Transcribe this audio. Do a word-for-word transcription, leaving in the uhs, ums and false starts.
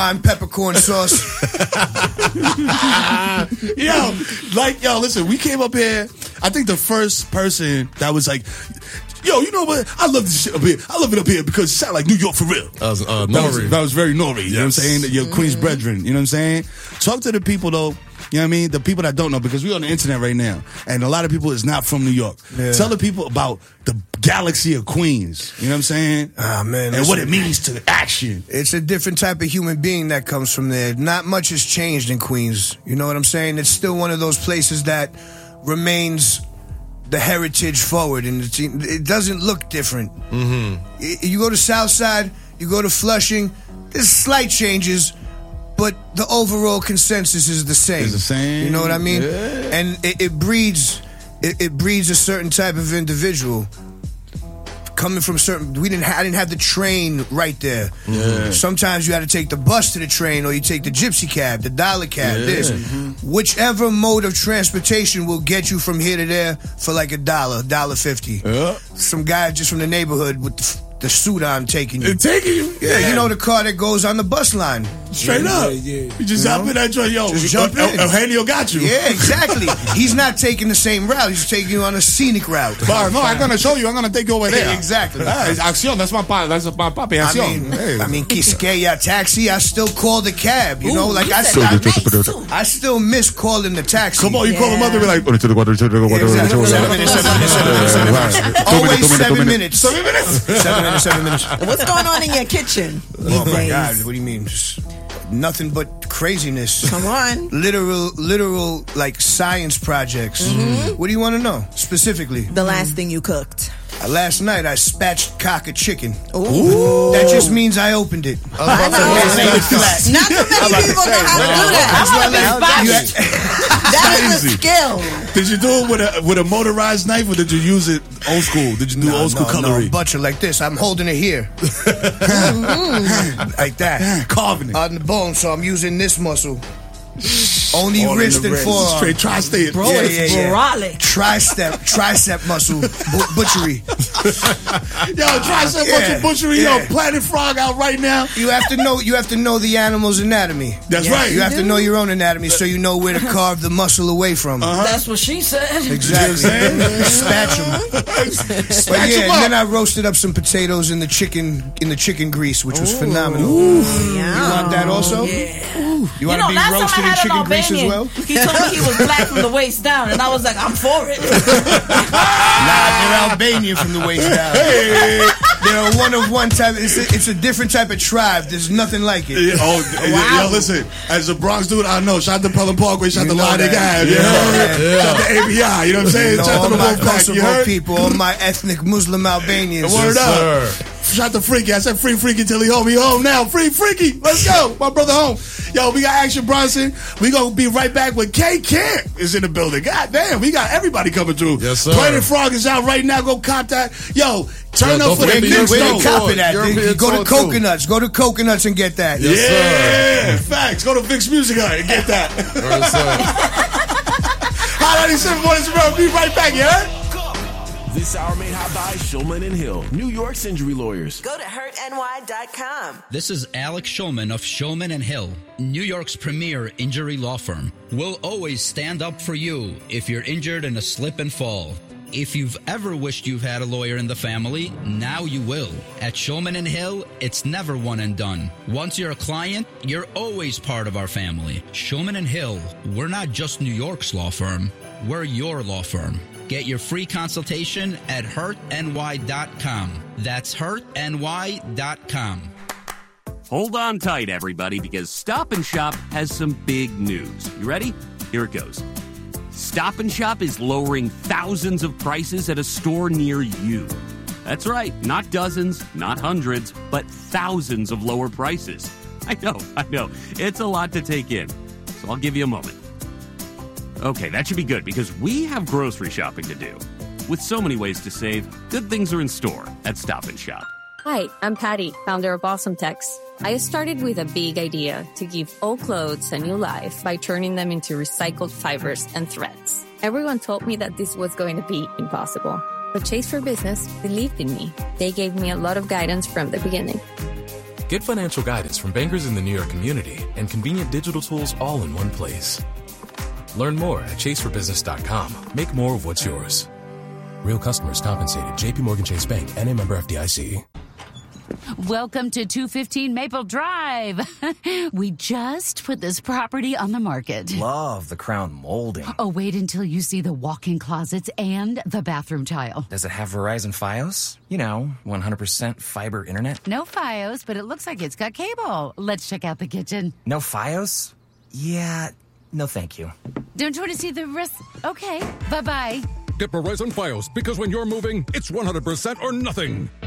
lime peppercorn sauce. yo, like, yo, listen, we came up here. I think the first person that was like, yo, you know what? I love this shit up here. I love it up here because it sounds like New York for real. That was, uh, that, was, that was very Nori. Yes. You know what I'm saying? Your Queen's brethren. You know what I'm saying? Talk to the people, though. You know what I mean? The people that don't know, because we're on the internet right now, and a lot of people is not from New York. Yeah. Tell the people about the galaxy of Queens. You know what I'm saying? Ah, man. And what it means to action. It's a different type of human being that comes from there. Not much has changed in Queens. You know what I'm saying? It's still one of those places that remains the heritage forward, and it's, it doesn't look different. Mm-hmm. You go to Southside, you go to Flushing, there's slight changes, but the overall consensus is the same. It's the same. You know what I mean? Yeah. And it, it breeds, it, it breeds a certain type of individual. Coming from certain, we didn't. Ha- I didn't have the train right there. Yeah. Sometimes you had to take the bus to the train, or you take the gypsy cab, the dollar cab. Yeah. This, Mm-hmm. whichever mode of transportation will get you from here to there for like a dollar, dollar fifty. Yeah. Some guy just from the neighborhood with the, the suit on taking you. It's taking you. Yeah, you know the car that goes on the bus line. Straight yeah, up. Yeah, yeah. You just you hop know? in that joint, yo. Just jump El- in. Eugenio got you. Yeah, exactly. He's not taking the same route. He's taking you on a scenic route. Bar, no, I'm gonna show you. I'm gonna take you over there. Yeah, exactly. Ah, it's acción. That's my pa. That's my papi. I Acción. mean, Hey. I mean, Quisqueya taxi. I still call the cab. You know, Ooh, like you I, said I, nice too. I still miss calling the taxi. Come on, you Yeah. call the mother, be like, Yeah, exactly. Seven minutes. Seven minutes. Seven minutes. Seven minutes. Always seven minutes. seven minutes. Seven minutes. Seven minutes. What's going on in your kitchen? Oh my these God! days? What do you mean? Just nothing but craziness. Come on. Literal, literal, like science projects. What do you want to know specifically? The last thing you cooked. Uh, last night I spatched cock a chicken. Ooh. That just means I opened it. I know. Not too many people know how to do that. I want to be You spicy. That is a Easy. skill. Did you do it with a with a motorized knife, or did you use it old school? Did you do No, old school no, cutlery? No, butcher like this. I'm holding it here. Like that. Carving it. On the bone, so I'm using this muscle. Only All in wrist the and wrist. forearm. Straight tri-state. Bro, Yeah, it's yeah, yeah. brolic. Tricep, tricep muscle, bu- butchery. Yo, tricep Yeah, butchery. yeah. Yo, Planet Frog out right now. You have to know. You have to know the animal's anatomy. That's Yeah. right. You have to know your own anatomy, so you know where to carve the muscle away from. That's what she said. Exactly. Spatch 'em. But yeah, and then I roasted up some potatoes in the chicken in the chicken grease, which was phenomenal. You want that also? Yeah. You You want know, to be last time I roasted in had an chicken grease as Albanian, well? he told me he was black from the waist down, and I was like, I'm for it. Nah, they're Albanian from the waist down. They're a one of one type. It's a, it's a different type of tribe. There's nothing like it. Yeah, oh, wow. Yo, listen. As a Bronx dude, I know. Shout out to Pelham Parkway. Shout out You to know Lottie that. Gab. You Yeah. heard? Yeah. Shout out to A B I. You know what I'm saying? You know, Shout out all to the my Wolfpack. You Kosovo heard? people, all my ethnic Muslim Albanians. Word Yes, up. sir. Shout out to Freaky. I said free Freaky till he home. He home now. Free Freaky. Let's go. My brother home. Yo, we got Action Bronson. We gonna be right back with K Camp is in the building. God damn, we got everybody coming through. Yes, sir. Planet Frog is out right now. Go cop that. Yo, turn Yo, up don't for the forget the Knicks Where European they though. tour. copy that? European They- Go to tour, too. Coconuts. Go to Coconuts and get that. Yes, Yeah, sir. facts. Go to Vic's Music Hut and get that. Yes, sir. Hot ninety-seven point zero. Be right back, you heard? This hour made hot by Shulman and Hill, New York's injury lawyers. Go to hurt N Y dot com. This is Alex Shulman of Shulman and Hill, New York's premier injury law firm. We'll always stand up for you if you're injured in a slip and fall. If you've ever wished you've had a lawyer in the family, now you will. At Shulman and Hill, it's never one and done. Once you're a client, you're always part of our family. Shulman and Hill, we're not just New York's law firm, we're your law firm. Get your free consultation at hurt N Y dot com. That's hurt N Y dot com. Hold on tight, everybody, because Stop and Shop has some big news. You ready? Here it goes. Stop and Shop is lowering thousands of prices at a store near you. That's right, not dozens, not hundreds, but thousands of lower prices. I know, I know. It's a lot to take in, so I'll give you a moment. Okay, that should be good because we have grocery shopping to do. With so many ways to save, good things are in store at Stop and Shop. Hi, I'm Patty, founder of Awesome Tex. I started with a big idea to give old clothes a new life by turning them into recycled fibers and threads. Everyone told me that this was going to be impossible. But Chase for Business believed in me. They gave me a lot of guidance from the beginning. Get financial guidance from bankers in the New York community and convenient digital tools all in one place. Learn more at chase for business dot com. Make more of what's yours. Real customers compensated. J P Morgan Chase Bank, N A member F D I C. Welcome to two fifteen Maple Drive. We just put this property on the market. Love the crown molding. Oh, wait until you see the walk-in closets and the bathroom tile. Does it have Verizon Fios? You know, one hundred percent fiber internet? No Fios, but it looks like it's got cable. Let's check out the kitchen. No Fios? Yeah, no thank you. Don't you want to see the rest? Okay, bye-bye. Get Verizon Fios, because when you're moving, it's one hundred percent or nothing.